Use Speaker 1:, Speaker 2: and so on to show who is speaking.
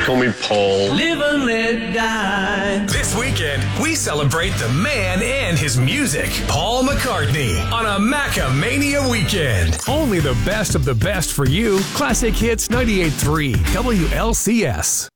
Speaker 1: call me Paul.
Speaker 2: Live and let die.
Speaker 3: This weekend, we celebrate the man and his music. Paul McCartney on a Macamania weekend. Only the best of the best for you. Classic Hits 98.3 WLCS.